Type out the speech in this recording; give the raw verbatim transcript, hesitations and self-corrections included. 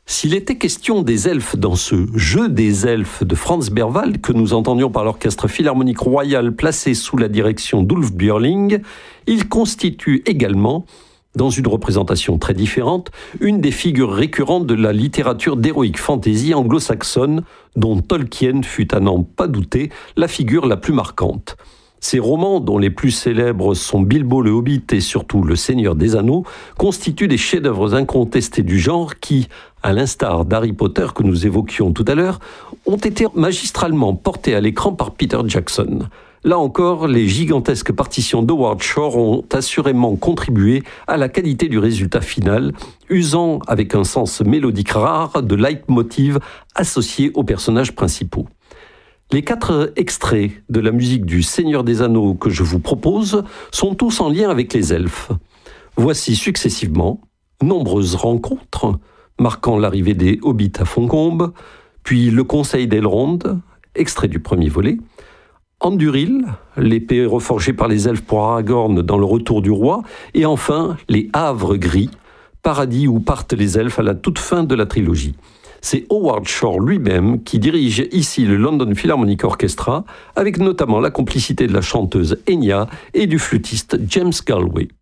S'il était question des elfes dans ce Jeu des elfes de Franz Berwald que nous entendions par l'Orchestre Philharmonique Royal placé sous la direction d'Ulf Björling, il constitue également, dans une représentation très différente, une des figures récurrentes de la littérature d'heroic fantasy anglo-saxonne, dont Tolkien fut à n'en pas douter la figure la plus marquante. Ces romans, dont les plus célèbres sont Bilbo le Hobbit et surtout Le Seigneur des Anneaux, constituent des chefs-d'œuvre incontestés du genre qui, à l'instar d'Harry Potter que nous évoquions tout à l'heure, ont été magistralement portés à l'écran par Peter Jackson. Là encore, les gigantesques partitions d'Howard Shore ont assurément contribué à la qualité du résultat final, usant avec un sens mélodique rare de leitmotiv associés aux personnages principaux. Les quatre extraits de la musique du Seigneur des Anneaux que je vous propose sont tous en lien avec les elfes. Voici successivement Nombreuses rencontres, marquant l'arrivée des hobbits à Foncombe, puis Le Conseil d'Elrond, extrait du premier volet, Anduril, l'épée reforgée par les elfes pour Aragorn dans Le Retour du Roi, et enfin Les Havres Gris, paradis où partent les elfes à la toute fin de la trilogie. C'est Howard Shore lui-même qui dirige ici le London Philharmonic Orchestra, avec notamment la complicité de la chanteuse Enya et du flûtiste James Galway.